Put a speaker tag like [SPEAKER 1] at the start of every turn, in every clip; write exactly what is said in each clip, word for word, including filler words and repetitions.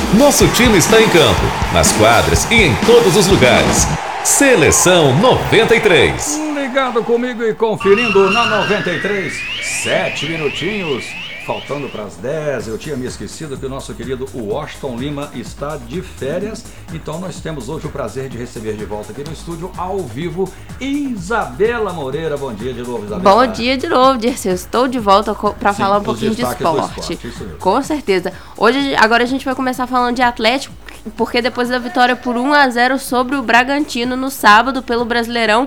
[SPEAKER 1] Nosso time está em campo, nas quadras e em todos os lugares. Seleção noventa e três.
[SPEAKER 2] Ligado comigo e conferindo na noventa e três, sete minutinhos, faltando para as dez. Eu tinha me esquecido que o nosso querido Washington Lima está de férias, então nós temos hoje o prazer de receber de volta aqui no estúdio, ao vivo, Isabela Moreira. Bom dia de novo, Isabela.
[SPEAKER 3] Bom dia de novo, Dirceu. Estou de volta para falar um pouquinho de esporte. esporte Com certeza. Hoje, agora a gente vai começar falando de Atlético, porque depois da vitória por um a zero sobre o Bragantino no sábado pelo Brasileirão,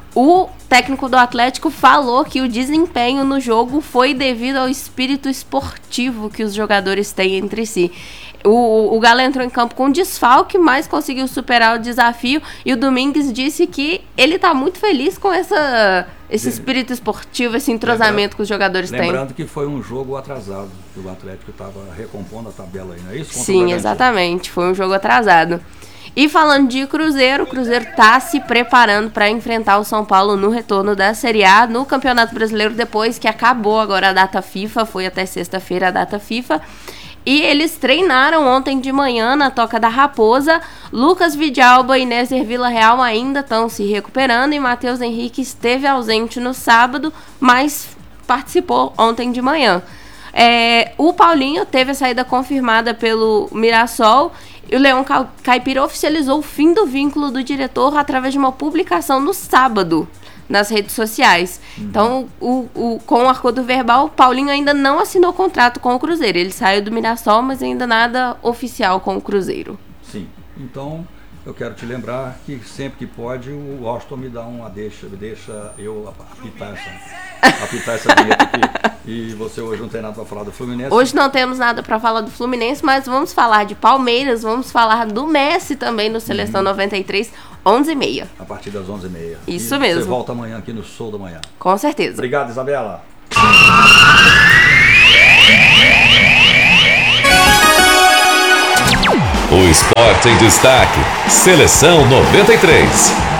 [SPEAKER 3] o técnico do Atlético falou que o desempenho no jogo foi devido ao espírito esportivo que os jogadores têm entre si. O, o Galo entrou em campo com desfalque, mas conseguiu superar o desafio, e o Domingues disse que ele está muito feliz com essa, esse espírito esportivo, esse entrosamento lembrando, que os jogadores
[SPEAKER 2] lembrando
[SPEAKER 3] têm.
[SPEAKER 2] Lembrando que foi um jogo atrasado, que o Atlético estava recompondo a tabela aí, não é isso?
[SPEAKER 3] Sim, exatamente, foi um jogo atrasado. E falando de Cruzeiro, o Cruzeiro está se preparando para enfrentar o São Paulo no retorno da Série A no Campeonato Brasileiro, depois que acabou agora a data FIFA, foi até sexta-feira a data FIFA. E eles treinaram ontem de manhã na Toca da Raposa. Lucas Vidalba e Nézer Vila Real ainda estão se recuperando, e Matheus Henrique esteve ausente no sábado, mas participou ontem de manhã. É, o Paulinho teve a saída confirmada pelo Mirassol, e o Leão Caipira oficializou o fim do vínculo do diretor através de uma publicação no sábado nas redes sociais. Uhum. Então, o, o, com o acordo verbal, o Paulinho ainda não assinou contrato com o Cruzeiro. Ele saiu do Mirassol, mas ainda nada oficial com o Cruzeiro.
[SPEAKER 2] Sim, então eu quero te lembrar que sempre que pode o Washington me dá uma deixa, deixa eu apitar essa, apitar essa vinheta aqui. E você hoje não tem nada para falar do Fluminense?
[SPEAKER 3] Hoje não temos nada para falar do Fluminense, mas vamos falar de Palmeiras, vamos falar do Messi também no Seleção uhum. noventa e três, onze e meia.
[SPEAKER 2] A partir das onze e meia.
[SPEAKER 3] Isso
[SPEAKER 2] e
[SPEAKER 3] mesmo.
[SPEAKER 2] Você volta amanhã aqui no Show da Manhã.
[SPEAKER 3] Com certeza.
[SPEAKER 2] Obrigado, Isabela.
[SPEAKER 1] O esporte em destaque. Seleção noventa e três.